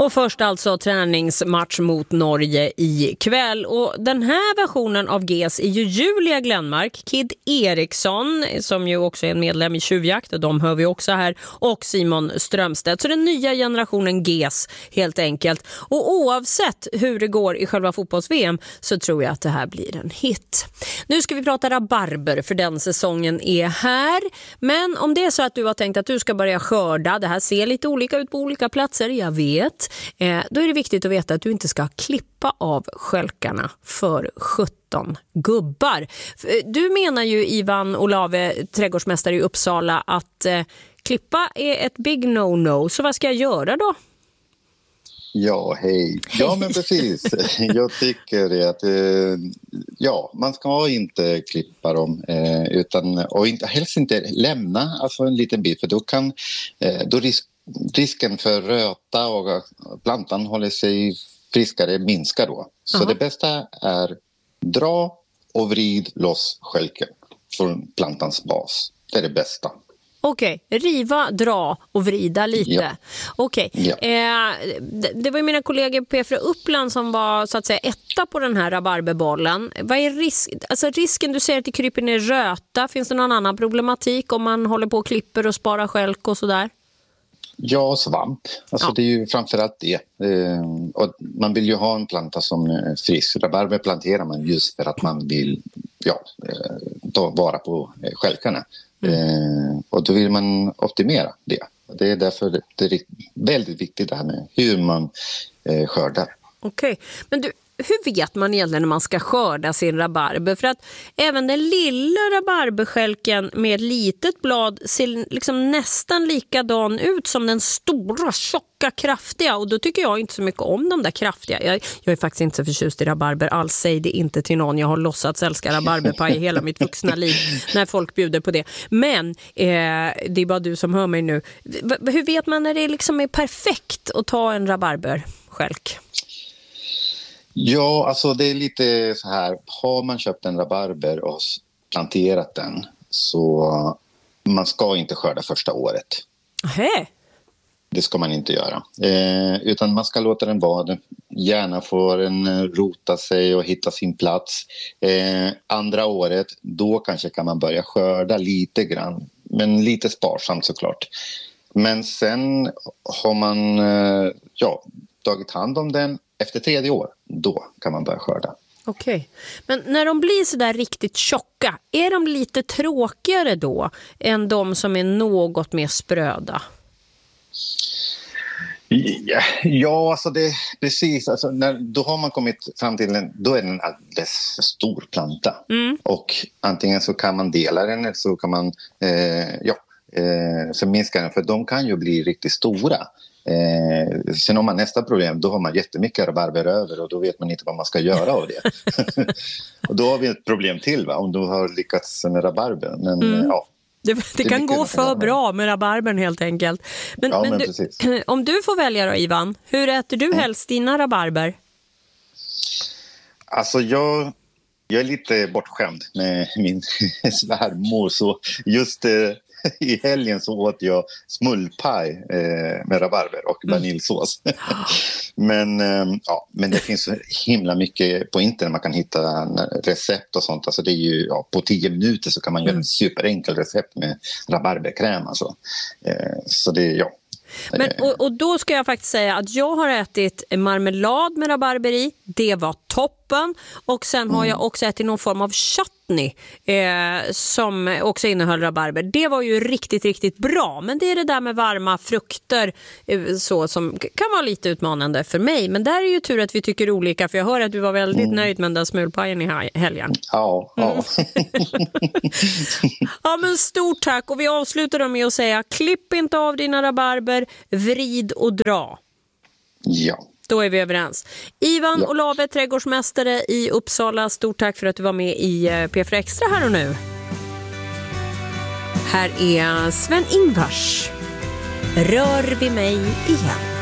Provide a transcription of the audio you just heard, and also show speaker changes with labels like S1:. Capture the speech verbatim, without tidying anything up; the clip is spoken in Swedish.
S1: Och först alltså träningsmatch mot Norge i kväll. Och den här versionen av G E S är ju Julia Glenmark, Kid Eriksson som ju också är en medlem i Tjuvjakt, och de hör vi också här, och Simon Strömstedt. Så den nya generationen G E S helt enkelt. Och oavsett hur det går i själva fotbolls-V M så tror jag att det här blir en hit. Nu ska vi prata rabarber, för den säsongen är här. Men om det är så att du har tänkt att du ska börja skörda, det här ser lite olika ut på olika platser, jag vet. Eh, då är det viktigt att veta att du inte ska klippa av skälkarna för sjutton gubbar. Du menar ju, Ivan Olave, trädgårdsmästare i Uppsala, att eh, klippa är ett big no-no. Så vad ska jag göra då?
S2: Ja, hej. Ja, men precis. Jag tycker att eh, ja, man ska inte klippa dem eh, utan, och inte, helst inte lämna alltså en liten bit, för då kan eh, då risk risken för röta och plantan håller sig friskare minskar då. Så Aha. Det bästa är dra och vrid loss skälken från plantans bas. Det är det bästa.
S1: Okej, okay. Riva, dra och vrida lite. Ja. Okej, okay. ja. eh, det, det var ju mina kollegor på P fyra Uppland som var så att säga etta på den här rabarberbollen. Vad är risk, alltså risken, du säger att det kryper ner röta. Finns det någon annan problematik om man håller på och klipper och sparar skälk och sådär?
S2: Ja, svamp. Alltså ja. Det är ju framförallt det. Eh, och man vill ju ha en planta som är frisk. Rabarber planterar man just för att man vill ja, ta vara på skälkarna. Mm. Eh, och då vill man optimera det. Det är därför det är väldigt viktigt det här med hur man eh, skördar.
S1: Okej, men du, hur vet man egentligen när man ska skörda sin rabarber? För att även den lilla rabarberskälken med ett litet blad ser liksom nästan likadan ut som den stora, tjocka, kraftiga. Och då tycker jag inte så mycket om de där kraftiga. Jag, jag är faktiskt inte så förtjust i rabarber alls. Säg det inte till någon. Jag har låtsats älska rabarberpaj i hela mitt vuxna liv när folk bjuder på det. Men eh, det är bara du som hör mig nu. V- hur vet man när det liksom är perfekt att ta en rabarberskälk?
S2: Ja, alltså det är lite så här. Har man köpt en rabarber och planterat den, så man ska inte skörda första året.
S1: Aha.
S2: Det ska man inte göra. Eh, utan man ska låta den vara. Gärna får den rota sig och hitta sin plats. Eh, andra året, då kanske kan man börja skörda lite grann. Men lite sparsamt såklart. Men sen har man eh, ja, tagit hand om den. Efter tredje år, då kan man börja skörda.
S1: Okej, men när de blir så där riktigt tjocka, är de lite tråkigare då än de som är något mer spröda?
S2: Ja, ja alltså det precis. Alltså när, då har man kommit fram till en, då är den en alldeles stor planta. Mm. Och antingen så kan man dela den eller så kan man eh, ja, eh, förminska den. För de kan ju bli riktigt stora. Eh, sen har man nästa problem, då har man jättemycket rabarber över och då vet man inte vad man ska göra av det. Och då har vi ett problem till, va? Om du har lyckats med rabarber. Men mm. ja,
S1: det, det, det kan gå för bra med rabarbern helt enkelt. Men,
S2: ja,
S1: men,
S2: men
S1: du,
S2: precis.
S1: Om du får välja då, Ivan, hur äter du helst dina rabarber?
S2: Alltså jag, jag är lite bortskämd med min svärmor, så just eh, i helgen så åt jag smullpaj eh, med rabarber och vaniljsås. Mm. men, eh, ja, men det finns så himla mycket på internet. Man kan hitta recept och sånt. Alltså det är ju, ja, på tio minuter så kan man göra en superenkel recept med rabarberkräm. Alltså. Eh, så det är, ja.
S1: Men, och, och då ska jag faktiskt säga att jag har ätit marmelad med rabarber i. Det var toppen. Och sen har mm. jag också ätit någon form av chutney eh, som också innehöll rabarber. Det var ju riktigt, riktigt bra. Men det är det där med varma frukter eh, så, som kan vara lite utmanande för mig. Men där är ju tur att vi tycker olika. För jag hör att du var väldigt mm. nöjd med den där smulpajen i helgen.
S2: Ja, ja.
S1: Mm. Ja, men stort tack. Och vi avslutar med att säga: klipp inte av dina rabarber, vrid och dra.
S2: Ja.
S1: Då är vi överens. Ivan ja. Olave, trädgårdsmästare i Uppsala. Stort tack för att du var med i P fyra Extra här och nu. Här är Sven Ingvars. Rör vi mig igen.